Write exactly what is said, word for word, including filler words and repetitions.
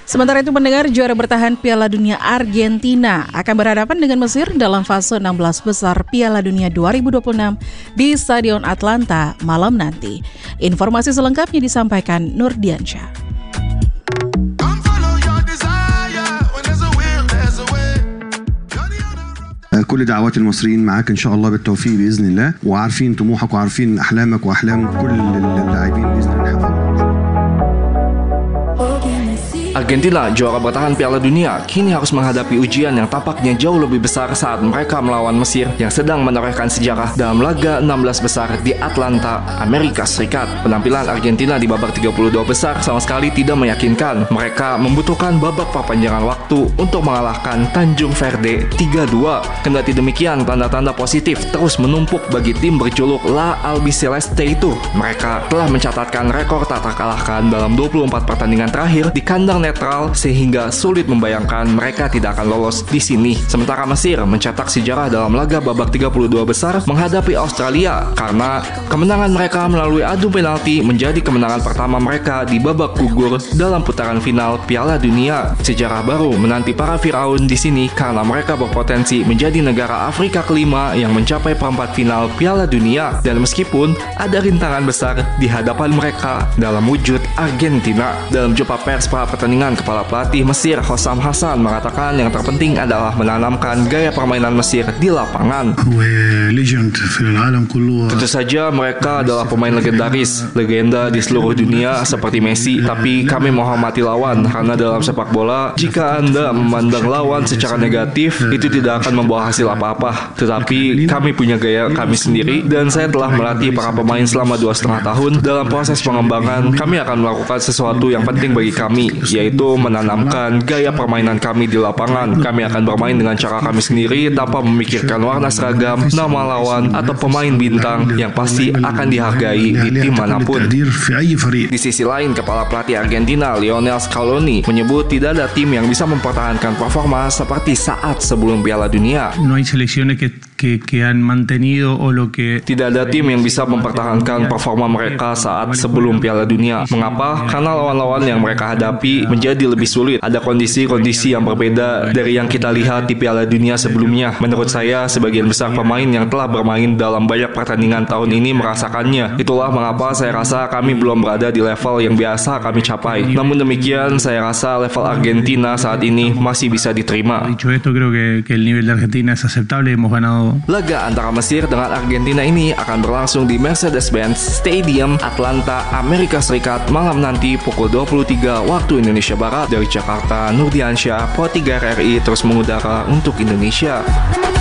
Sementara itu pendengar, juara bertahan Piala Dunia Argentina akan berhadapan dengan Mesir dalam fase enam belas besar Piala Dunia dua ribu dua puluh enam di Stadion Atlanta malam nanti. Informasi selengkapnya disampaikan Nurdiansyah. كل دعوات المصريين معاك إن شاء الله بالتوفيق بإذن الله، وعارفين طموحك وعارفين أحلامك وأحلام كل اللاعبين بإذن الله. Argentina, juara bertahan Piala Dunia, kini harus menghadapi ujian yang tampaknya jauh lebih besar saat mereka melawan Mesir yang sedang menorehkan sejarah dalam laga enam belas besar di Atlanta, Amerika Serikat. Penampilan Argentina di babak tiga puluh dua besar sama sekali tidak meyakinkan. Mereka membutuhkan babak perpanjangan waktu untuk mengalahkan Tanjung Verde tiga dua. Kendati demikian, tanda-tanda positif terus menumpuk bagi tim berjuluk La Albiceleste itu. Mereka telah mencatatkan rekor tak terkalahkan dalam dua puluh empat pertandingan terakhir di kandang netral sehingga sulit membayangkan mereka tidak akan lolos di sini. Sementara Mesir mencetak sejarah dalam laga babak tiga puluh dua besar menghadapi Australia karena kemenangan mereka melalui adu penalti menjadi kemenangan pertama mereka di babak gugur dalam putaran final Piala Dunia. Sejarah baru menanti para Firaun di sini karena mereka berpotensi menjadi negara Afrika kelima yang mencapai perempat final Piala Dunia, dan meskipun ada rintangan besar di hadapan mereka dalam wujud Argentina. Dalam jumpa pers para pertandingan, Kepala Pelatih Mesir Hossam Hassan mengatakan yang terpenting adalah menanamkan gaya permainan Mesir di lapangan. Tentu saja mereka adalah pemain legendaris, legenda di seluruh dunia seperti Messi, tapi kami menghormati lawan karena dalam sepak bola, jika Anda memandang lawan secara negatif, itu tidak akan membawa hasil apa-apa. Tetapi kami punya gaya kami sendiri, dan saya telah melatih para pemain selama dua setengah tahun. Dalam proses pengembangan, kami akan melakukan sesuatu yang penting bagi kami, yaitu menanamkan gaya permainan kami di lapangan. Kami akan bermain dengan cara kami sendiri tanpa memikirkan warna seragam, nama lawan, atau pemain bintang yang pasti akan dihargai di tim manapun. Di sisi lain, Kepala Pelatih Argentina Lionel Scaloni menyebut tidak ada tim yang bisa mempertahankan performa seperti saat sebelum Piala Dunia. Tidak ada tim yang bisa mempertahankan performa mereka saat sebelum Piala Dunia. Mengapa? Karena lawan-lawan yang mereka hadapi menjadi lebih sulit. Ada kondisi-kondisi yang berbeda dari yang kita lihat di Piala Dunia sebelumnya. Menurut saya, sebagian besar pemain yang telah bermain dalam banyak pertandingan tahun ini merasakannya. Itulah mengapa saya rasa kami belum berada di level yang biasa kami capai. Namun demikian, saya rasa level Argentina saat ini masih bisa diterima. Laga antara Mesir dengan Argentina ini akan berlangsung di Mercedes-Benz Stadium Atlanta, Amerika Serikat malam nanti pukul dua puluh tiga waktu Indonesia Barat. Dari Jakarta, Nurdiansyah, Pro tiga R R I terus mengudara untuk Indonesia.